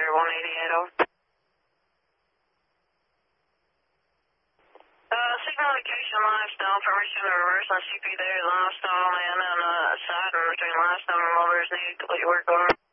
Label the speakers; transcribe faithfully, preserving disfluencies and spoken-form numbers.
Speaker 1: Carrier one eighty-eight, over. Uh, signal indication limestone, permission to reverse on C P there, limestone, and then uh, side and between limestone and motors needed, complete work order.